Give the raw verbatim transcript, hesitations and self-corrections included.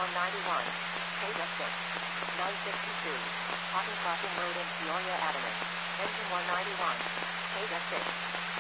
one ninety-one. K six. nine sixty-two. Cotton Crossing Road in Peoria Avenue. Engine one ninety-one. K six.